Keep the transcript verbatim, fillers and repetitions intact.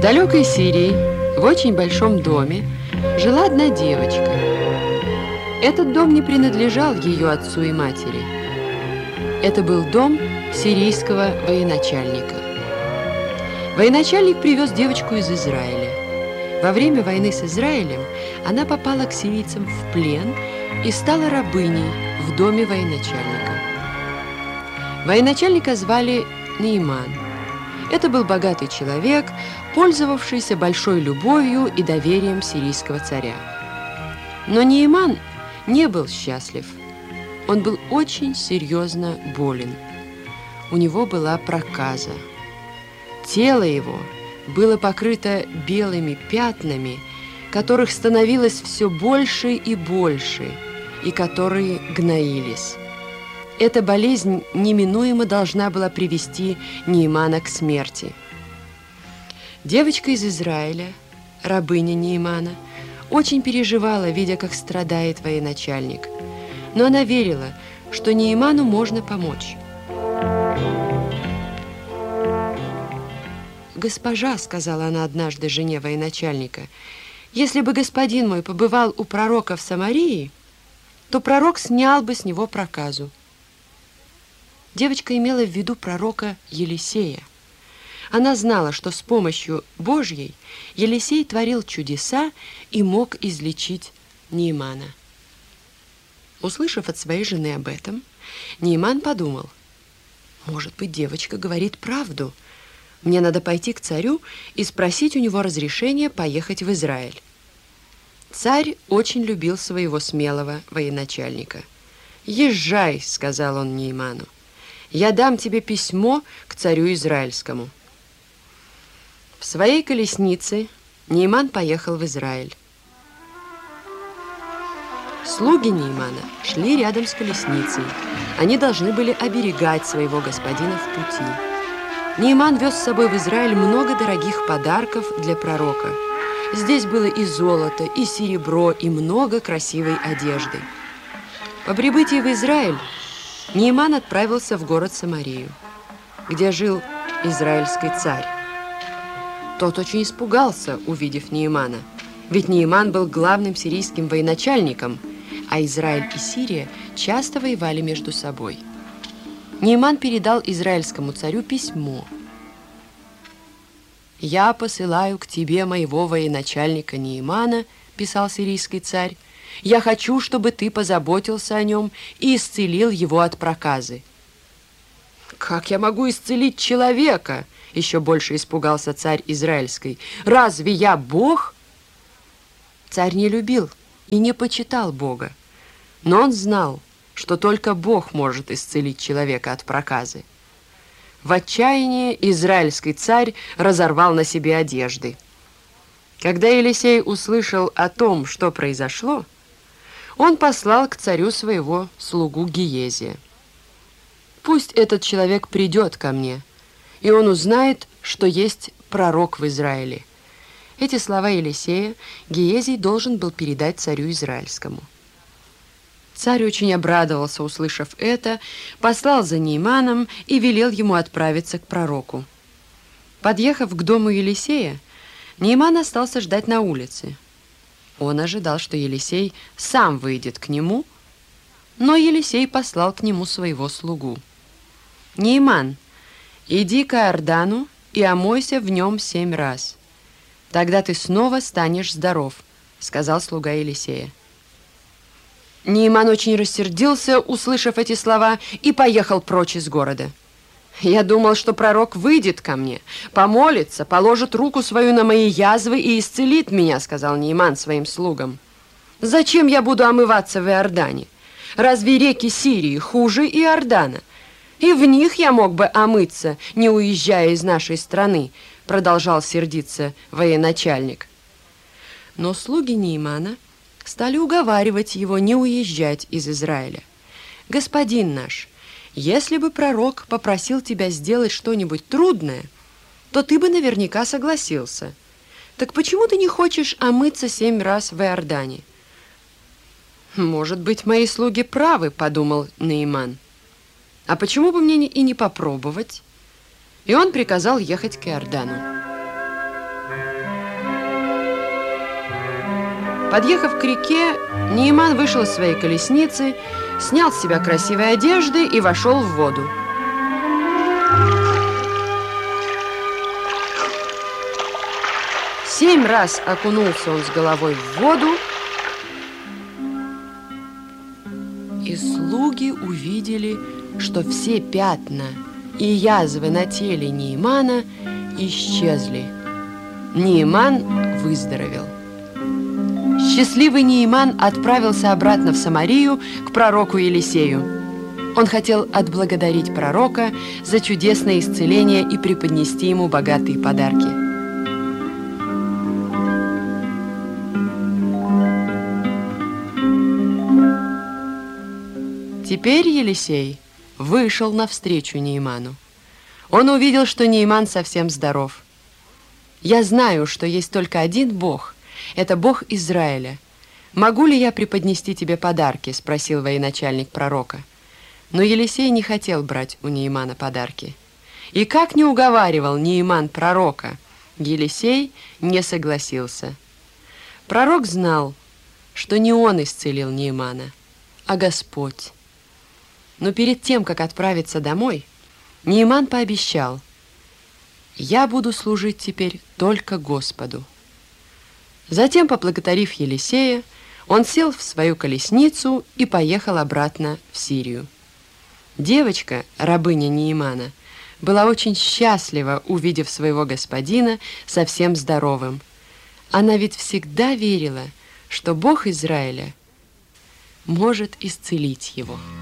В далекой Сирии, в очень большом доме, жила одна девочка. Этот дом не принадлежал ее отцу и матери. Это был дом сирийского военачальника. Военачальник привез девочку из Израиля. Во время войны с Израилем она попала к сирийцам в плен и стала рабыней в доме военачальника. Военачальника звали Наиман. Это был богатый человек, пользовавшийся большой любовью и доверием сирийского царя. Но Наиман не был счастлив. Он был очень серьезно болен. У него была проказа. Тело его было покрыто белыми пятнами, которых становилось все больше и больше, и которые гноились. Эта болезнь неминуемо должна была привести Наимана к смерти. Девочка из Израиля, рабыня Наимана, очень переживала, видя, как страдает военачальник. Но она верила, что Наиману можно помочь. «Госпожа», — сказала она однажды жене военачальника, «если бы господин мой побывал у пророка в Самарии, то пророк снял бы с него проказу». Девочка имела в виду пророка Елисея. Она знала, что с помощью Божьей Елисей творил чудеса и мог излечить Наимана. Услышав от своей жены об этом, Наиман подумал: может быть, девочка говорит правду. Мне надо пойти к царю и спросить у него разрешения поехать в Израиль. Царь очень любил своего смелого военачальника. «Езжай», — сказал он Наиману. «Я дам тебе письмо к царю израильскому». В своей колеснице Наиман поехал в Израиль. Слуги Наимана шли рядом с колесницей. Они должны были оберегать своего господина в пути. Наиман вез с собой в Израиль много дорогих подарков для пророка. Здесь было и золото, и серебро, и много красивой одежды. По прибытии в Израиль Наиман отправился в город Самарию, где жил израильский царь. Тот очень испугался, увидев Наимана, ведь Наиман был главным сирийским военачальником, а Израиль и Сирия часто воевали между собой. Наиман передал израильскому царю письмо. «Я посылаю к тебе моего военачальника Наимана», – писал сирийский царь. «Я хочу, чтобы ты позаботился о нем и исцелил его от проказы». «Как я могу исцелить человека?» – еще больше испугался царь израильский. «Разве я Бог?» Царь не любил и не почитал Бога, но он знал, что только Бог может исцелить человека от проказы. В отчаянии израильский царь разорвал на себе одежды. Когда Елисей услышал о том, что произошло, он послал к царю своего слугу Гиезия. «Пусть этот человек придет ко мне, и он узнает, что есть пророк в Израиле». Эти слова Елисея Гиезий должен был передать царю израильскому. Царь очень обрадовался, услышав это, послал за Наиманом и велел ему отправиться к пророку. Подъехав к дому Елисея, Наиман остался ждать на улице. Он ожидал, что Елисей сам выйдет к нему, но Елисей послал к нему своего слугу. «Наиман, иди к Иордану и омойся в нем семь раз. Тогда ты снова станешь здоров», — сказал слуга Елисея. Наиман очень рассердился, услышав эти слова, и поехал прочь из города. «Я думал, что пророк выйдет ко мне, помолится, положит руку свою на мои язвы и исцелит меня», — сказал Наиман своим слугам. «Зачем я буду омываться в Иордане? Разве реки Сирии хуже Иордана? И в них я мог бы омыться, не уезжая из нашей страны», — продолжал сердиться военачальник. Но слуги Наимана стали уговаривать его не уезжать из Израиля. «Господин наш, если бы пророк попросил тебя сделать что-нибудь трудное, то ты бы наверняка согласился. Так почему ты не хочешь омыться семь раз в Иордане?» «Может быть, мои слуги правы», — подумал Наиман. «А почему бы мне и не попробовать?» И он приказал ехать к Иордану. Подъехав к реке, Наиман вышел из своей колесницы, снял с себя красивые одежды и вошел в воду. Семь раз окунулся он с головой в воду, и слуги увидели, что все пятна и язвы на теле Наимана исчезли. Наиман выздоровел. Счастливый Наиман отправился обратно в Самарию к пророку Елисею. Он хотел отблагодарить пророка за чудесное исцеление и преподнести ему богатые подарки. Теперь Елисей вышел навстречу Наиману. Он увидел, что Наиман совсем здоров. «Я знаю, что есть только один Бог. Это Бог Израиля. Могу ли я преподнести тебе подарки?» – спросил военачальник пророка. Но Елисей не хотел брать у Наимана подарки. И как не уговаривал Наиман пророка, Елисей не согласился. Пророк знал, что не он исцелил Наимана, а Господь. Но перед тем, как отправиться домой, Наиман пообещал: «Я буду служить теперь только Господу». Затем, поблагодарив Елисея, он сел в свою колесницу и поехал обратно в Сирию. Девочка, рабыня Наимана, была очень счастлива, увидев своего господина совсем здоровым. Она ведь всегда верила, что Бог Израиля может исцелить его.